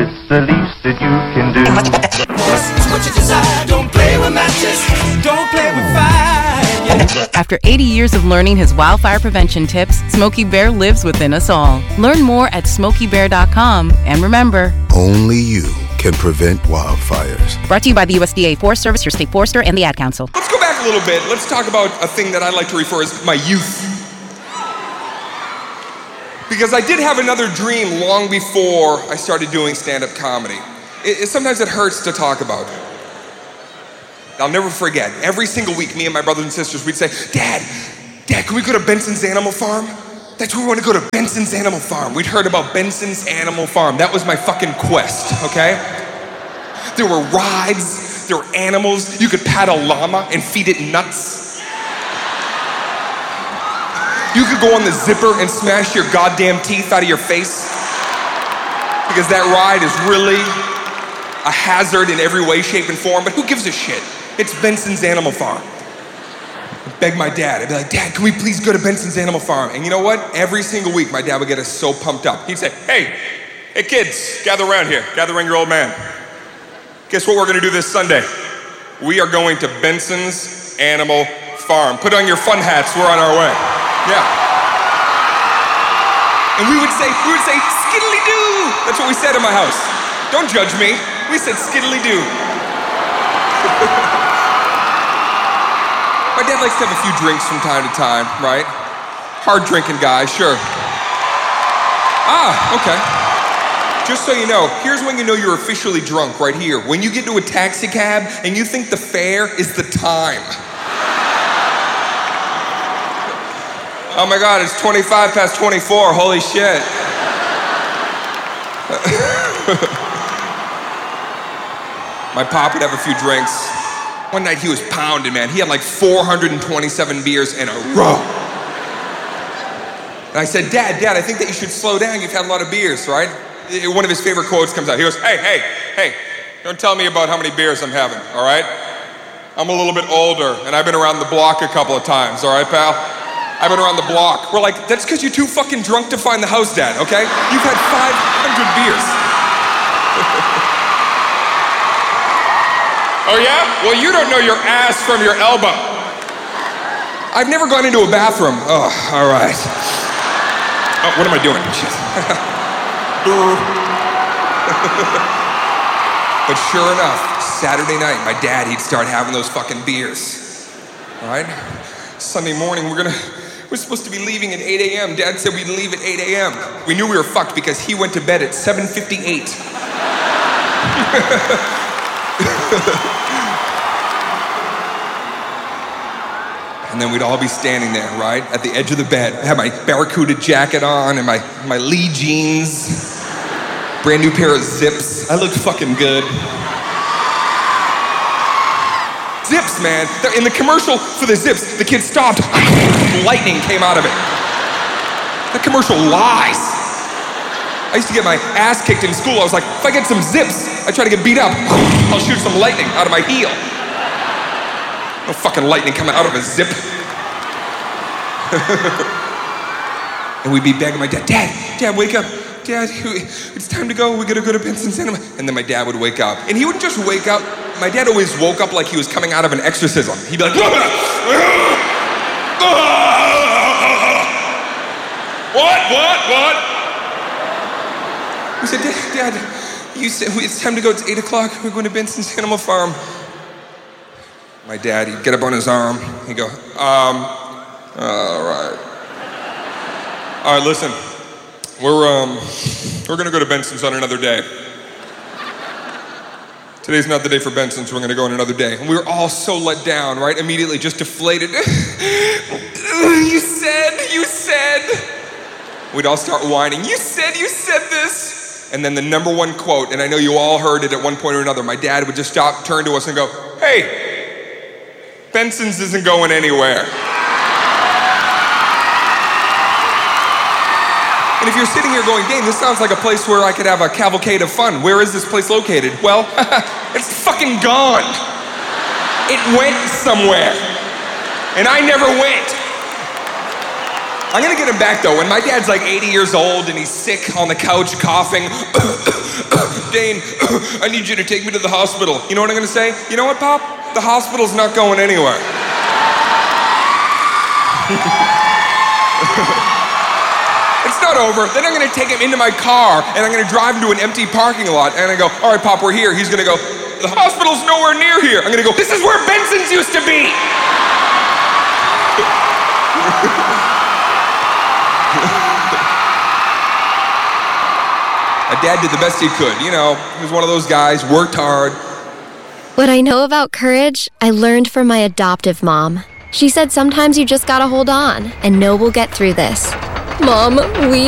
It's the least that you can do. What you desire, don't play with matches, don't play with fire. Yeah. After 80 years of learning his wildfire prevention tips, Smokey Bear lives within us all. Learn more at SmokeyBear.com. And remember, only you can prevent wildfires. Brought to you by the USDA Forest Service, your state forester, and the Ad Council. Let's go back a little bit. Let's talk about a thing that I like to refer as my youth. Because I did have another dream long before I started doing stand-up comedy. Sometimes it hurts to talk about. I'll never forget, every single week, me and my brothers and sisters, we'd say, Dad, can we go to Benson's Animal Farm? That's where we want to go, to Benson's Animal Farm. We'd heard about Benson's Animal Farm. That was my fucking quest, okay? There were rides, there were animals. You could pat a llama and feed it nuts. You could go on the zipper and smash your goddamn teeth out of your face. Because that ride is really a hazard in every way, shape, and form, but who gives a shit? It's Benson's Animal Farm. I'd beg my dad. I'd be like, Dad, can we please go to Benson's Animal Farm? And you know what? Every single week, my dad would get us so pumped up. He'd say, hey kids, gather around here. Gather around your old man. Guess what we're gonna do this Sunday? We are going to Benson's Animal Farm. Put on your fun hats, we're on our way. Yeah. And we would say, skiddly-doo. That's what we said in my house. Don't judge me. We said skiddly-doo. My dad likes to have a few drinks from time to time, right? Hard drinking guy, sure. Okay. Just so you know, here's when you know you're officially drunk, right here. When you get to a taxi cab and you think the fare is the time. Oh my God, it's 25 past 24, holy shit. My pop would have a few drinks. One night he was pounding, man. He had like 427 beers in a row. And I said, Dad, I think that you should slow down. You've had a lot of beers, right? One of his favorite quotes comes out. He goes, hey, don't tell me about how many beers I'm having, all right? I'm a little bit older, and I've been around the block a couple of times, all right, pal? I've been around the block. We're like, that's because you're too fucking drunk to find the house, Dad, okay? You've had 500 beers. Oh yeah? Well, you don't know your ass from your elbow. I've never gone into a bathroom. Oh, all right. Oh, what am I doing? But sure enough, Saturday night, my dad, he'd start having those fucking beers. All right? Sunday morning, we're supposed to be leaving at 8 a.m. Dad said we'd leave at 8 a.m. We knew we were fucked because he went to bed at 7:58. And then we'd all be standing there, right, at the edge of the bed. I had my Barracuda jacket on and my Lee jeans, brand new pair of Zips. I looked fucking good. Zips, man. In the commercial for the Zips, the kid stopped. Lightning came out of it. That commercial lies. I used to get my ass kicked in school. I was like, if I get some Zips, I try to get beat up, I'll shoot some lightning out of my heel. No fucking lightning coming out of a zip. And we'd be begging my dad, Dad, wake up. Dad, it's time to go. We gotta go to Benson's Animal. And then my dad would wake up. And he wouldn't just wake up. My dad always woke up like he was coming out of an exorcism. He'd be like, What? We said, Dad, you said it's time to go. It's 8 o'clock. We're going to Benson's Animal Farm. My dad, he'd get up on his arm. He'd go, all right. All right, listen. We're gonna go to Benson's on another day. Today's not the day for Benson's, we're gonna go on another day. And we were all so let down, right? Immediately just deflated. You said. We'd all start whining. You said this. And then the number one quote, and I know you all heard it at one point or another, my dad would just stop, turn to us and go, hey, Benson's isn't going anywhere. And if you're sitting here going, Dane, this sounds like a place where I could have a cavalcade of fun. Where is this place located? Well, it's fucking gone. It went somewhere. And I never went. I'm gonna get him back though. When my dad's like 80 years old and he's sick on the couch coughing, Dane, I need you to take me to the hospital. You know what I'm gonna say? You know what, Pop? The hospital's not going anywhere. It's not over. Then I'm gonna take him into my car and I'm gonna drive him to an empty parking lot and I go, all right, Pop, we're here. He's gonna go, the hospital's nowhere near here. I'm gonna go, this is where Benson's used to be. My dad did the best he could. You know, he was one of those guys, worked hard. What I know about courage, I learned from my adoptive mom. She said sometimes you just gotta hold on and know we'll get through this. Mom, we